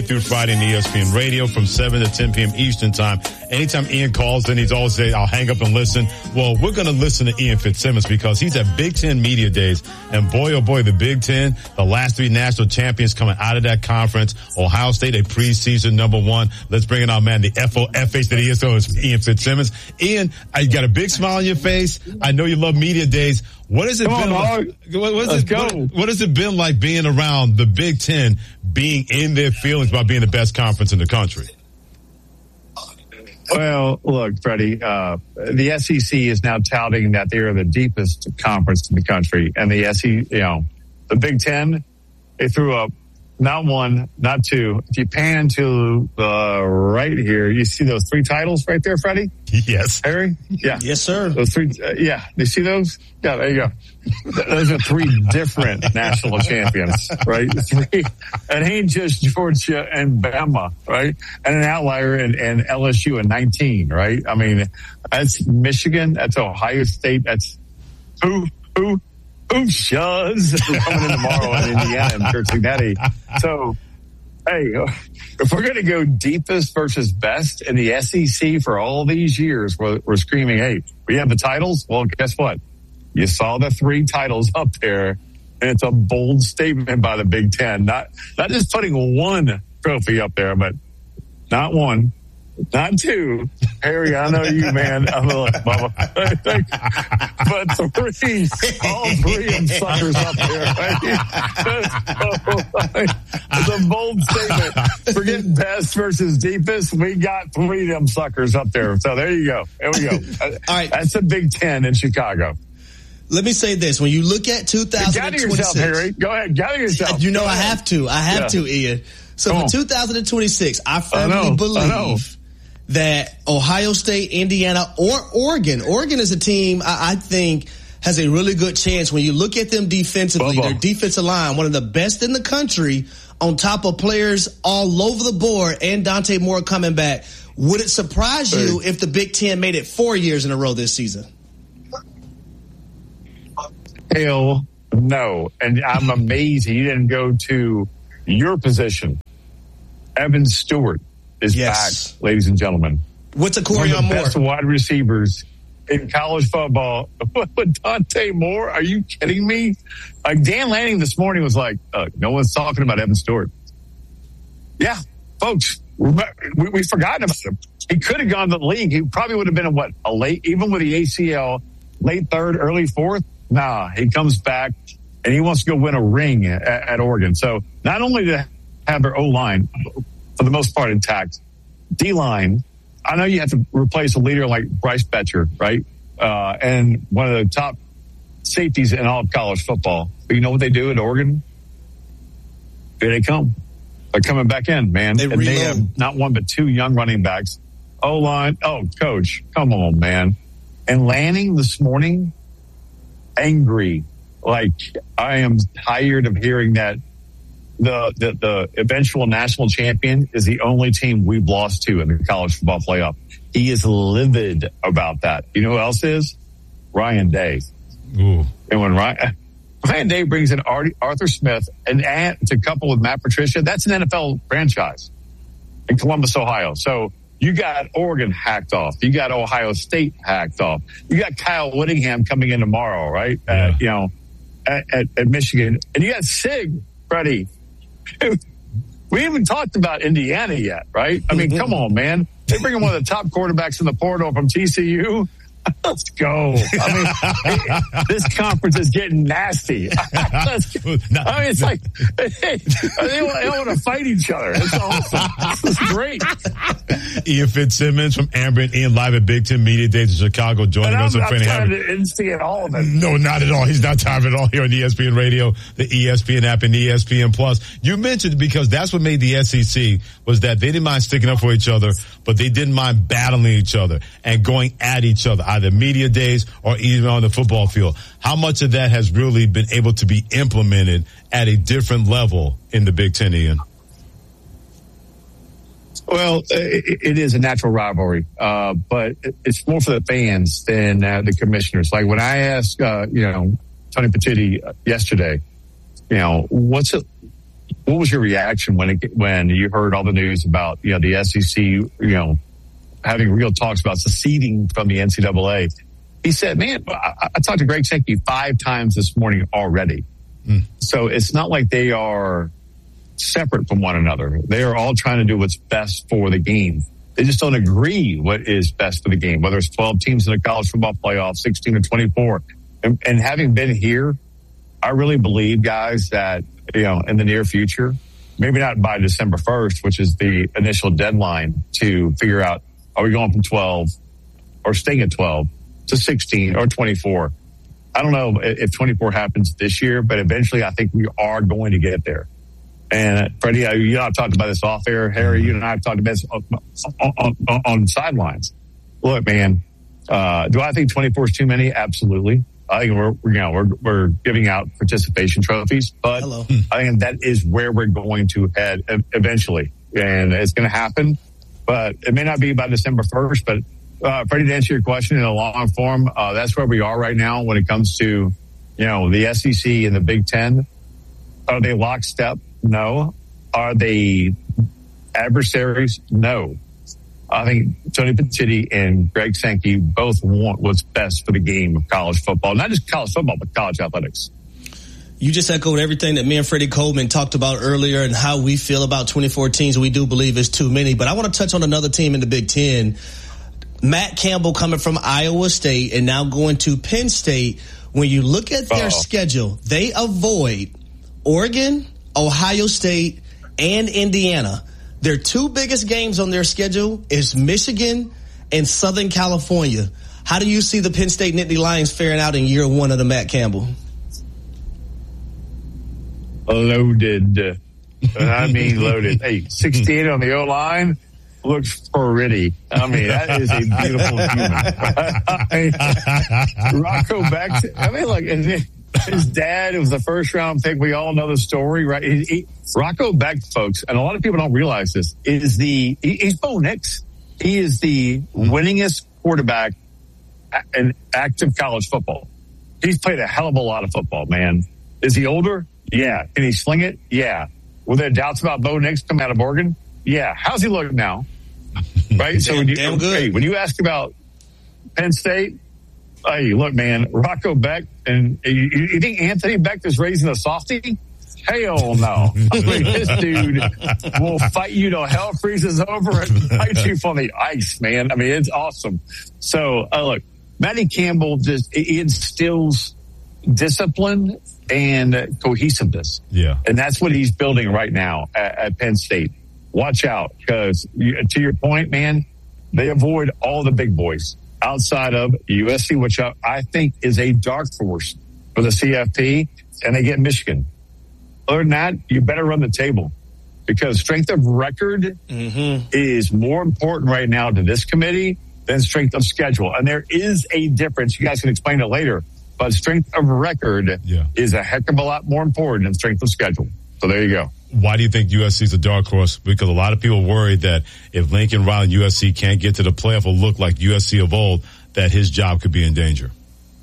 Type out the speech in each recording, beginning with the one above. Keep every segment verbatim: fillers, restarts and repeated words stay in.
through Friday on E S P N Radio from seven to ten p.m. Eastern time. Anytime Ian calls in, he's always say, I'll hang up and listen. Well, we're going to listen to Ian Fitzsimmons because he's at Big Ten Media Days. And boy, oh boy, the Big Ten, the last three national champions coming out of that conference. Ohio State, a preseason number one. Let's bring in our man, the F O F H that he is, so it's Ian Fitzsimmons. Ian, I got a big smile on your face. I know you love Media Days. What has it Come been on, like? What, what, Let's it, go. what, what has it been like being around the Big Ten, being in their feelings about being the best conference in the country? Well, look, Freddie, uh, the S E C is now touting that they are the deepest conference in the country. And the S E C, you know, the Big Ten, they threw up not one, not two. If you pan to the right here, you see those three titles right there, Freddie? Yes. Harry? Yeah. Yes, sir. Those three, uh, yeah. You see those? Yeah, there you go. Those are three different national champions, right? Three. It ain't just Georgia and Bama, right? And an outlier in, in L S U in nineteen, right? I mean, that's Michigan, that's Ohio State, that's who, who, who shows coming in tomorrow in Indiana and Cincinnati. So, hey, if we're going to go deepest versus best in the S E C for all these years, we're, we're screaming, hey, we have the titles. Well, guess what? You saw the three titles up there, and it's a bold statement by the Big Ten. Not, not just putting one trophy up there, but not one, not two. Harry, I know you, man. I'm like, Bubba. But three, all three of them suckers up there. Right? It's a bold statement. Forget best versus deepest. We got three of them suckers up there. So there you go. There we go. All right. That's the Big Ten in Chicago. Let me say this. When you look at two thousand twenty-six. Gather yourself, Harry. Go ahead. Gather yourself. You know I have to. I have Yeah. to, Ian. So Come for on. two thousand twenty-six, I I firmly know. I know. believe that Ohio State, Indiana, or Oregon, Oregon is a team I, I think has a really good chance. When you look at them defensively, Bubba. their defensive line, one of the best in the country, on top of players all over the board, and Dante Moore coming back. Would it surprise you Hey. if the Big Ten made it four years in a row this season? Hell no. And I'm amazed you didn't go to your position. Evan Stewart is Yes. back, ladies and gentlemen. What's a One Corey of on the Moore? best wide receivers in college football. With Dante Moore, are you kidding me? Like Dan Lanning this morning was like, uh, no one's talking about Evan Stewart. Yeah, folks, we, we've forgotten about him. He could have gone to the league. He probably would have been a what, a late, even with the A C L, late third, early fourth. Nah, he comes back and he wants to go win a ring at, at Oregon. So not only to have their O-line, for the most part, intact, D-line, I know you have to replace a leader like Bryce Betcher, right? Uh, and one of the top safeties in all of college football. But you know what they do at Oregon? Here they come. They're coming back in, man. They and they reload. have not one but two young running backs. O-line, oh, coach, come on, man. And Lanning this morning, angry. Like, I am tired of hearing that the, the, the eventual national champion is the only team we've lost to in the college football playoff. He is livid about that. You know who else is? Ryan Day. Ooh. And when Ryan, Ryan Day brings in Arthur Smith and add, to couple with Matt Patricia, that's an N F L franchise in Columbus, Ohio. So you got Oregon hacked off. You got Ohio State hacked off. You got Kyle Whittingham coming in tomorrow, right? Yeah. Uh, you know, at, at, at Michigan. And you got Sig, Freddie. We haven't talked about Indiana yet, right? I mean, come on, man. They bring in one of the top quarterbacks in the portal from T C U. Let's go. I mean, this conference is getting nasty. Let's go. I mean, it's like they, they, want, they want to fight each other. It's awesome. This is great. Ian Fitzsimmons from Amber and Ian live at Big Ten Media Days in Chicago joining And us. I'm, on I'm Training trying Habit. to instigate all of it. No, not at all. He's not tired at all here on E S P N Radio, the E S P N app, and E S P N Plus. You mentioned, because that's what made the S E C, was that they didn't mind sticking up for each other, but they didn't mind battling each other and going at each other, either media days or even on the football field. How much of that has really been able to be implemented at a different level in the Big Ten, Ian? Well, it, it is a natural rivalry, uh, but it's more for the fans than uh, the commissioners. Like when I asked, uh, you know, Tony Petitti yesterday, you know, what's it, what was your reaction when it, when you heard all the news about, you know, the S E C, you know, having real talks about seceding from the N C double A? He said, man, I, I talked to Greg Sankey five times this morning already. Mm. So it's not like they are separate from one another. They are all trying to do what's best for the game. They just don't agree what is best for the game, whether it's twelve teams in a college football playoff, sixteen or twenty-four. And, and having been here, I really believe, guys, that, you know, in the near future, maybe not by December first, which is the initial deadline to figure out, are we going from twelve or staying at twelve to sixteen or twenty-four? I don't know if twenty-four happens this year, but eventually I think we are going to get there. And Freddie, you and I have talked about this off air. Harry, you and I have talked about this on, on, on, on sidelines. Look, man, uh, do I think twenty-four is too many? Absolutely. I think we're, you know, we're, we're giving out participation trophies, but Hello. I think that is where we're going to head eventually. And it's going to happen, but it may not be by December first. But, uh, Freddie, to answer your question in a long form, uh, that's where we are right now when it comes to, you know, the S E C and the Big Ten. Are they lockstep? No. Are they adversaries? No. I think Tony Petitti and Greg Sankey both want what's best for the game of college football. Not just college football, but college athletics. You just echoed everything that me and Freddie Coleman talked about earlier and how we feel about twenty-four teams. We do believe it's too many. But I want to touch on another team in the Big Ten. Matt Campbell coming from Iowa State and now going to Penn State. When you look at their Uh-oh. schedule, they avoid Oregon, Ohio State, and Indiana. Their two biggest games on their schedule is Michigan and Southern California. How do you see the Penn State Nittany Lions faring out in year one of the Matt Campbell? Loaded. I mean loaded. Hey, sixty-eight on the O-line looks pretty. I mean, that is a beautiful human. I mean, Rocco Becht, I mean, like, his dad was the first round pick. We all know the story, right? He, he, Rocco Becht, folks, and a lot of people don't realize this, is the, he, he's Bo Nix. He is the winningest quarterback in active college football. He's played a hell of a lot of football, man. Is he older? Yeah. Can he sling it? Yeah. Were there doubts about Bo Nix coming out of Oregon? Yeah. How's he look now? Right? So when you, damn good. Hey, when you ask about Penn State, hey, look, man, Rocco Becht, and you, you think Anthony Becht is raising a softie? Hell no. I mean, this dude will fight you till hell freezes over and fight you from the ice, man. I mean, it's awesome. So, uh, look, Matty Campbell just he instills discipline and cohesiveness. Yeah. And that's what he's building right now at, at Penn State. Watch out, because to your point, man, they avoid all the big boys outside of U S C, which I, I think is a dark horse for the C F P, and they get Michigan. Other than that, you better run the table, because strength of record mm-hmm. is more important right now to this committee than strength of schedule. And there is a difference. You guys can explain it later, but strength of record yeah. is a heck of a lot more important than strength of schedule. So there you go. Why do you think U S C is a dark horse? Because a lot of people worried that if Lincoln Riley and U S C can't get to the playoff or look like U S C of old, that his job could be in danger.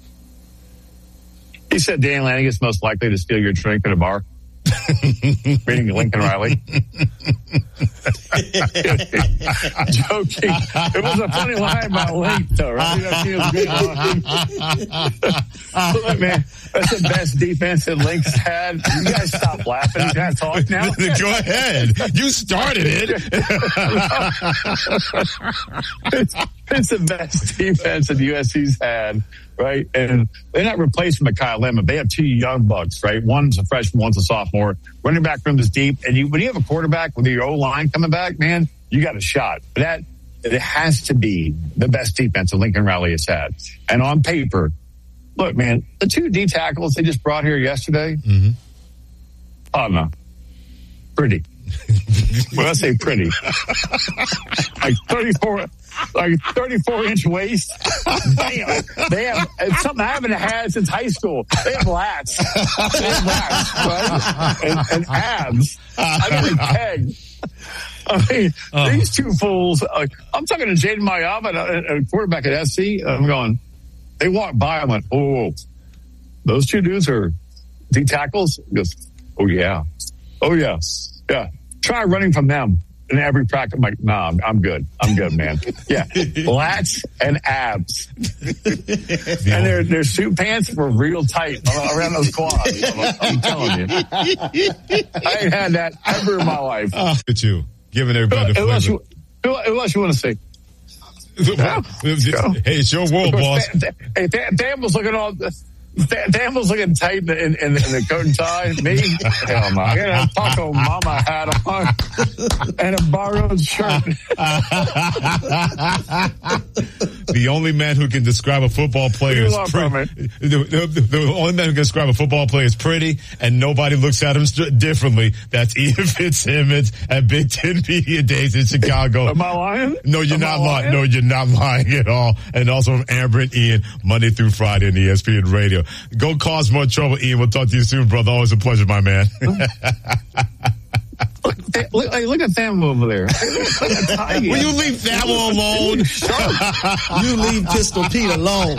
He said Dan Lanning is most likely to steal your drink at a bar. Reading Lincoln Riley. Joking. It was a funny line about Link, though, right? Look, man, that's the best defense that Link's had. You guys stop laughing. You guys talk now. Go ahead. You started it. it's, it's the best defense that U S C's had. Right. And they're not replacing Mekhi Lemon. They have two young bucks, right? One's a freshman, one's a sophomore. Running back room is deep. And you, when you have a quarterback with your O-line coming back, man, you got a shot. That, it has to be the best defense that Lincoln Riley has had. And on paper, look, man, the two D tackles they just brought here yesterday, mm-hmm. oh, no. Pretty. When I say pretty, like thirty-four, like thirty-four inch waist. Damn, they have it's something I haven't had since high school. They have lats, they have lats, right? And, and abs. I mean, peg. I mean, oh. These two fools. Like, I'm talking to Jaden Mayava, a, a quarterback at S C. I'm going. They walk by. I went, oh, those two dudes are D tackles. He goes, oh yeah. Oh, yeah. Yeah. Try running from them in every practice. I'm like, nah, I'm, I'm good. I'm good, man. Yeah. Lats and abs. And their, their suit pants were real tight around those quads. I'm, I'm telling you. I ain't had that ever in my life. Oh, look at you. Giving everybody the who, else flavor. you, who else you want to see? Yeah, hey, it's your world, boss. Hey, Dan was looking all... Dan was looking tight in the, in, in the coat and tie. Me? Hell no. I got a Paco Mama hat on and a borrowed shirt. The only man who can describe a football player is pretty. The, the, the only man who can describe a football player is pretty, and nobody looks at him st- differently. That's Ian Fitzsimmons at Big Ten Media Days in Chicago. Am I lying? No, you're Am not lying? lying. No, you're not lying at all. And also from Amber and Ian, Monday through Friday on E S P N Radio. Go cause more trouble, Ian. We'll talk to you soon, brother. Always a pleasure, my man. look, look, hey, look at Tham over there. Will you leave Tham alone? You leave Pistol Pete alone.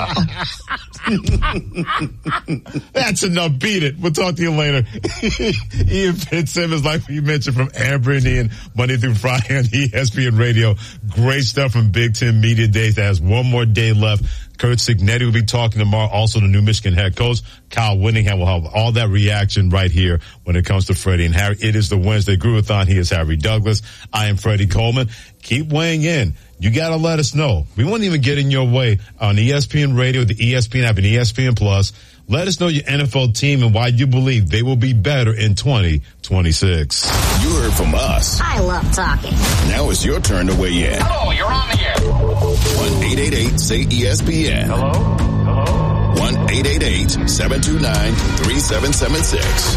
That's enough. Beat it. We'll talk to you later. Ian Fitzsimmons, like you mentioned, from Amber and Ian, Monday through Friday on E S P N Radio. Great stuff from Big Ten Media Days that has one more day left. Curt Cignetti will be talking tomorrow. Also, the new Michigan head coach, Kyle Whittingham, will have all that reaction right here when it comes to Freddie and Harry. It is the Wednesday Groovathon. He is Harry Douglas. I am Freddie Coleman. Keep weighing in. You got to let us know. We won't even get in your way on E S P N Radio, the E S P N app, and E S P N Plus. Let us know your N F L team and why you believe they will be better in twenty twenty-six. You heard from us. I love talking. Now it's your turn to weigh in. Hello, you're on the air. one eight eight eight say E S P N. Hello? Hello? one eight eight eight seven two nine three seven seven six.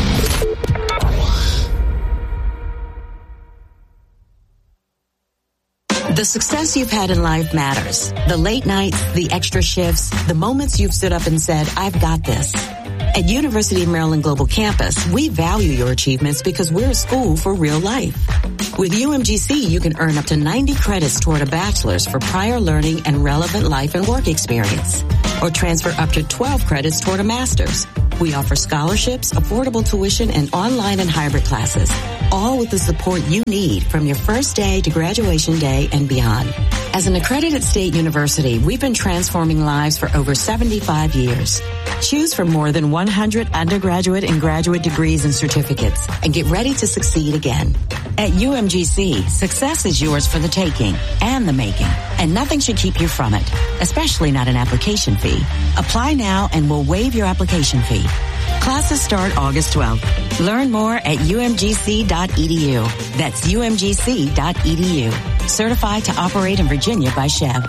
The success you've had in life matters. The late nights, the extra shifts, the moments you've stood up and said, I've got this. At University of Maryland Global Campus, we value your achievements because we're a school for real life. With U M G C, you can earn up to ninety credits toward a bachelor's for prior learning and relevant life and work experience, or transfer up to twelve credits toward a master's. We offer scholarships, affordable tuition, and online and hybrid classes, all with the support you need from your first day to graduation day and beyond. As an accredited state university, we've been transforming lives for over seventy-five years. Choose from more than one hundred undergraduate and graduate degrees and certificates, and get ready to succeed again. At U M G C, success is yours for the taking and the making, and nothing should keep you from it, especially not an application fee. Apply now and we'll waive your application fee. Classes start August twelfth. Learn more at U M G C dot E D U. That's U M G C dot E D U. Certified to operate in Virginia by Chev.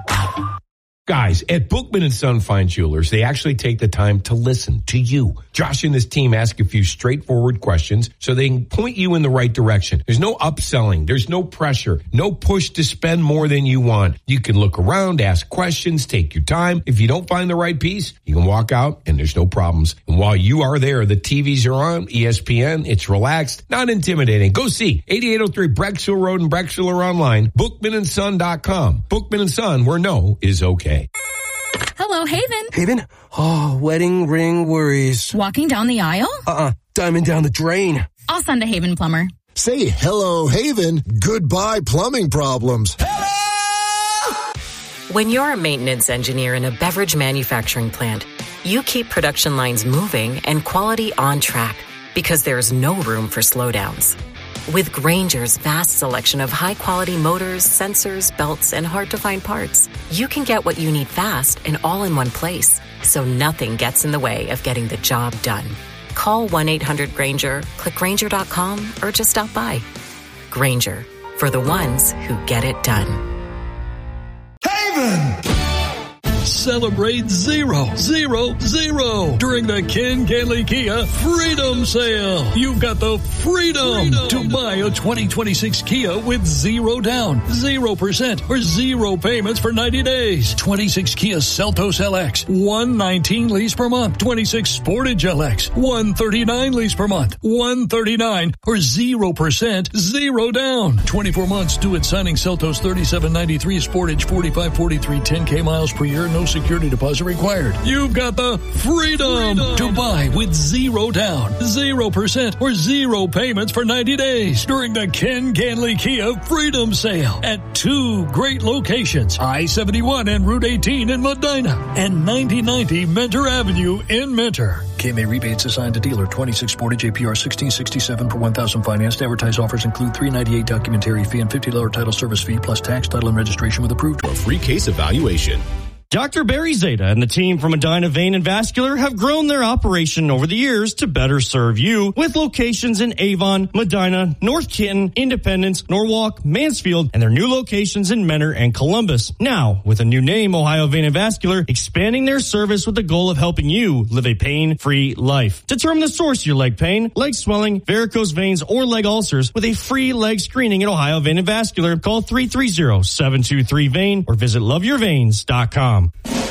Guys, at Bookman and Son Fine Jewelers, they actually take the time to listen to you. Josh and his team ask a few straightforward questions so they can point you in the right direction. There's no upselling. There's no pressure. No push to spend more than you want. You can look around, ask questions, take your time. If you don't find the right piece, you can walk out and there's no problems. And while you are there, the T Vs are on, E S P N, it's relaxed, not intimidating. Go see eighty-eight oh three Brecksville Road in Brecksville or online, bookman and son dot com. Bookman and Son, where no is okay. Hello, Haven. Haven? Oh, wedding ring worries. Walking down the aisle? Uh-uh, diamond down the drain. I'll send a Haven plumber. Say hello, Haven. Goodbye, plumbing problems. Hello! When you're a maintenance engineer in a beverage manufacturing plant, you keep production lines moving and quality on track because there's no room for slowdowns. With Grainger's vast selection of high-quality motors, sensors, belts, and hard-to-find parts, you can get what you need fast and all in one place, so nothing gets in the way of getting the job done. Call one eight hundred Grainger, click Grainger dot com, or just stop by. Grainger, for the ones who get it done. Haven! Celebrate zero, zero, zero during the Ken Canley Kia Freedom Sale. You've got the freedom, freedom to buy a twenty twenty-six Kia with zero down, zero percent, or zero payments for ninety days. twenty-six Kia Seltos L X, one nineteen lease per month. twenty-six Sportage L X, one thirty-nine lease per month. one thirty-nine or zero percent, zero down. twenty-four months due at signing. Seltos thirty-seven ninety-three, Sportage forty-five forty-three, ten K miles per year. no security deposit required. You've got the freedom, freedom to buy with zero down, zero percent, or zero payments for ninety days during the Ken Canley Kia Freedom Sale at two great locations, I seventy-one and Route eighteen in Medina and ninety ninety Mentor Avenue in Mentor. K M A rebates assigned to dealer twenty-six forty J P R sixteen sixty-seven per one thousand financed. Advertised offers include three ninety-eight documentary fee and fifty dollars title service fee plus tax, title, and registration with approved. For a free case evaluation. Doctor Barry Zeta and the team from Medina Vein and Vascular have grown their operation over the years to better serve you with locations in Avon, Medina, North Canton, Independence, Norwalk, Mansfield, and their new locations in Mentor and Columbus. Now, with a new name, Ohio Vein and Vascular, expanding their service with the goal of helping you live a pain-free life. Determine the source of your leg pain, leg swelling, varicose veins, or leg ulcers with a free leg screening at Ohio Vein and Vascular. Call three three zero, seven two three, V E I N or visit love your veins dot com.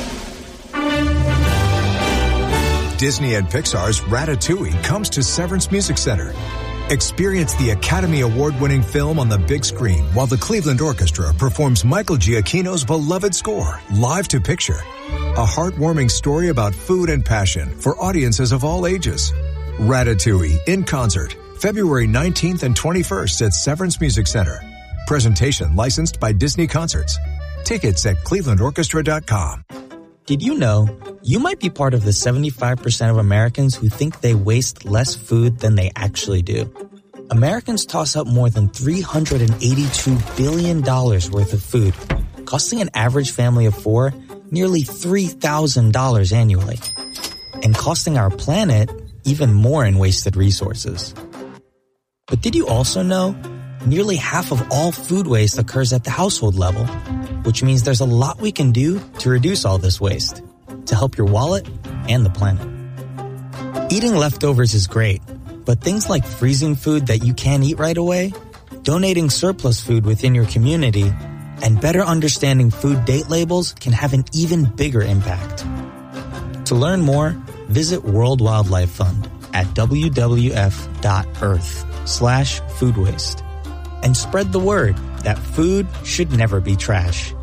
Disney and Pixar's Ratatouille comes to Severance Music Center. Experience the Academy Award-winning film on the big screen while the Cleveland Orchestra performs Michael Giacchino's beloved score, live to picture. A heartwarming story about food and passion for audiences of all ages. Ratatouille in concert, February nineteenth and twenty-first at Severance Music Center. Presentation licensed by Disney Concerts. Tickets at cleveland orchestra dot com. Did you know you might be part of the seventy-five percent of Americans who think they waste less food than they actually do? Americans toss up more than three hundred eighty-two billion dollars worth of food, costing an average family of four nearly three thousand dollars annually, and costing our planet even more in wasted resources. But did you also know nearly half of all food waste occurs at the household level, which means there's a lot we can do to reduce all this waste, to help your wallet and the planet. Eating leftovers is great, but things like freezing food that you can't eat right away, donating surplus food within your community, and better understanding food date labels can have an even bigger impact. To learn more, visit World Wildlife Fund at w w f dot earth slash food waste. And spread the word that food should never be trash.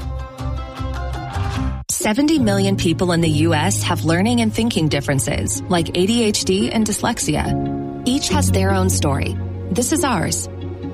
seventy million people in the U S have learning and thinking differences, like A D H D and dyslexia. Each has their own story. This is ours.